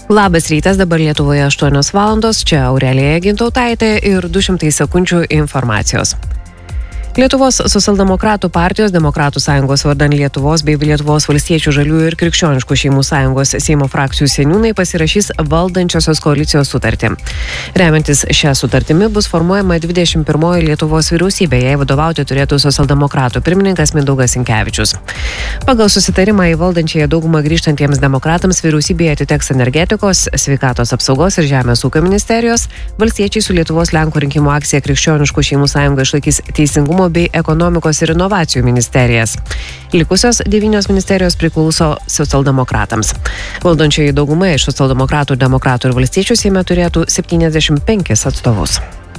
Labas rytas, dabar Lietuvoje 8 valandos, čia Aurelija Gintautaitė ir 200 sekundžių informacijos. Lietuvos socialdemokratų partijos, Demokratų sąjungos vardan Lietuvos bei Lietuvos valstiečių žaliųjų ir krikščioniškų šeimų sąjungos Seimo frakcijų seniūnai pasirašys valdančiosios koalicijos sutartį. Remiantis šią sutartimi bus formuojama 21 Lietuvos vyriausybė, jai vadovauti turėtų socialdemokratų pirmininkas Mindaugas Sinkevičius. Pagal susitarimą į valdančiąją daugumą grįžtantiems demokratams vyriausybėje atiteks energetikos, sveikatos apsaugos ir žemės ūkio ministerijos, valstiečiai su Lietuvos Lenkų rinkimų akcija krikščioniškų šeimų sąjunga išlaikys teisingumo bei ekonomikos ir inovacijų ministerijas. Likusios 9 ministerijos priklauso socialdemokratams. Valdančioji dauguma iš socialdemokratų, demokratų ir valstiečių Seime turėtų 75 atstovus.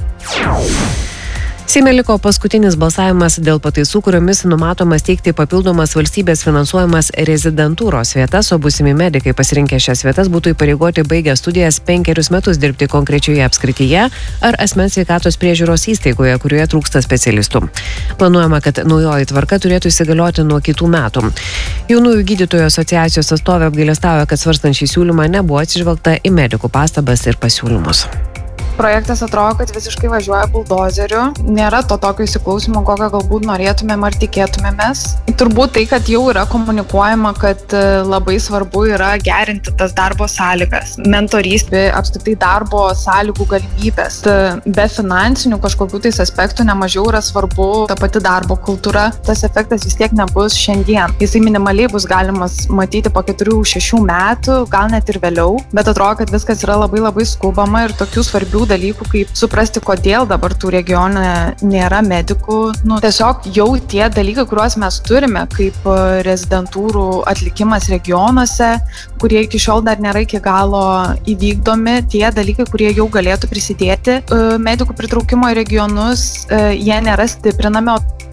Seime liko paskutinis balsavimas dėl pataisų, kuriomis numatomas teikti papildomas valstybės finansuojamas rezidentūros vietas, o būsimi medikai pasirinkę šias vietas būtų įpareigoti baigę studijas 5 metus dirbti konkrečioje apskrityje ar asmens sveikatos priežiūros įstaigoje, kurioje trūksta specialistų. Planuojama, kad naujoji tvarka turėtų įsigalioti nuo kitų metų. Jaunųjų gydytojų asociacijos atstovė apgailestauja, kad svarstant šį siūlymą nebuvo atsižvelgta į medikų pastabas ir pasiūlymus. Projektas atrodo, kad visiškai važiuoja buldozeriu. Nėra to tokio įsiklausimo, kokio galbūt norėtumėm ar tikėtumėmės. Turbūt tai, kad jau yra komunikuojama, kad labai svarbu yra gerinti tas darbo sąlygas, mentorystė, apskritai darbo sąlygų galimybės. Be finansinių kažkokių tais aspektų nemažiau yra svarbu ta pati darbo kultūra. Tas efektas vis tiek nebus šiandien. Jisai minimaliai bus galimas matyti po 4-6 metų, gal net ir vėliau, bet atrodo, kad viskas yra labai skubama ir tokių svarbių dalykų, kaip suprasti, kodėl dabar tų regione nėra medikų. Tiesiog jau tie dalykai, kuriuos mes turime, kaip rezidentūrų atlikimas regionuose, kurie iki šiol dar nėra iki galo įvykdomi, tie dalykai, kurie jau galėtų prisidėti medikų pritraukimo į regionus, jie nėra stiprinami.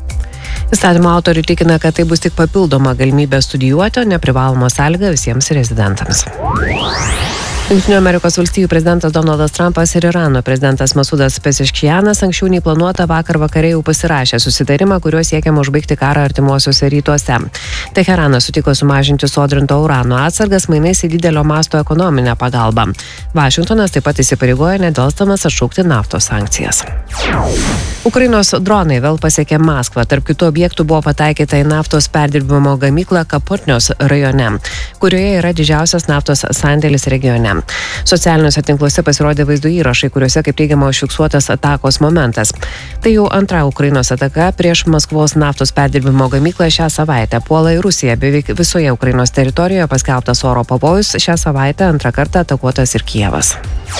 Įstatymo autoriai tikina, kad tai bus tik papildoma galimybė studijuoti, o neprivaloma sąlyga visiems rezidentams. Jungtinių Amerikos valstijų prezidentas Donaldas Trumpas ir Irano prezidentas Masudas Pezeškianas anksčiau nei planuota vakar vakare jau pasirašė susitarimą, kuriuo siekiama užbaigti karą artimuosiuose rytuose. Teheranas sutiko sumažinti sodrinto urano atsargas mainais į didelio masto ekonominę pagalbą. Vašingtonas taip pat įsipareigoja nedelsdamas atšaukti naftos sankcijas. Ukrainos dronai vėl pasiekė Maskvą. Tarp kitų objektų buvo pataikyta į naftos perdirbimo gamyklą Kapotnios rajone, kurioje yra didžiausias naftos sandėlis regione. Socialiniuose tinkluose pasirodė vaizdo įrašai, kuriuose, kaip teigiama, užfiksuotas atakos momentas. Tai jau antra Ukrainos ataka prieš Maskvos naftos perdirbimo gamyklą šią savaitę. Puola į Rusiją. Beveik visoje Ukrainos teritorijoje paskelbtas oro pavojus. Šią savaitę antrą kartą atakuotas ir Kijevas.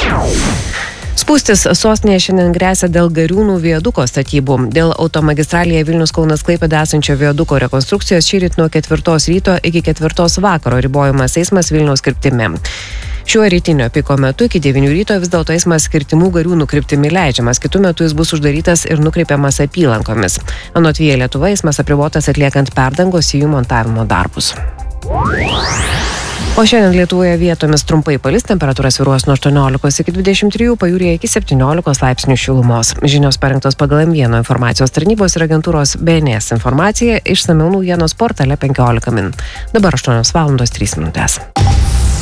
Spūstis sostinėje šiandien gresia dėl Gariūnų viaduko statybų. Dėl automagistralėje Vilnius-Kaunas-Klaipėda esančio viaduko rekonstrukcijos šįryt nuo 4 ryto iki 4 vakaro ribojamas eismas Vilniaus kryptimi. Šiuo rytinio piko metu iki 9 ryto vis dėlto eismas Kirtimų Gariūnų kryptimi leidžiamas. Kitu metu jis bus uždarytas ir nukreipiamas apylankomis. Anot Via Lietuva eismas apribotas atliekant perdangos sijų montavimo darbus. O šiandien Lietuvoje vietomis trumpai palis, temperatūra svyruos nuo 18 iki 23, pajūryje iki 17 laipsnių šilumos. Žinios parengtos pagal M1 informacijos tarnybos ir agentūros BNS informacija, išsamiau naujienos portale 15 min. Dabar 8 valandos 3 minutės.